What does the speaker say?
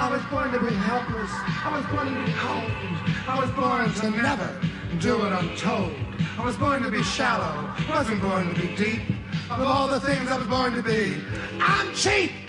I was born to be helpless. I was born to be cold. I was born to never do what I'm told. I was born to be shallow. I wasn't born to be deep. Of all the things I was born to be, I'm cheap.